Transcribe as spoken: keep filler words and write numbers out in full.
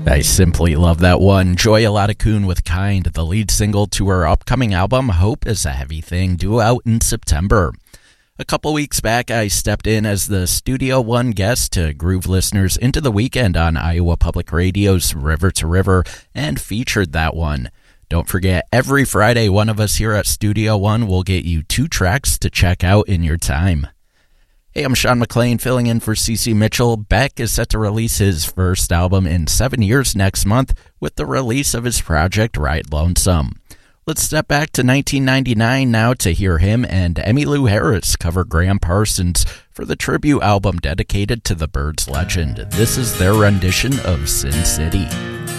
I simply love that one. Joy Aladakun with Kind, the lead single to her upcoming album, Hope is a Heavy Thing, due out in September. A couple weeks back, I stepped in as the Studio One guest to groove listeners into the weekend on Iowa Public Radio's River to River and featured that one. Don't forget, every Friday, one of us here at Studio One will get you two tracks to check out in your time. Hey, I'm Sean McLean filling in for C C Mitchell. Beck is set to release his first album in seven years next month with the release of his project Ride Lonesome. Let's step back to nineteen ninety-nine now to hear him and Emmylou Harris cover Graham Parsons for the tribute album dedicated to the Byrds legend. This is their rendition of Sin City.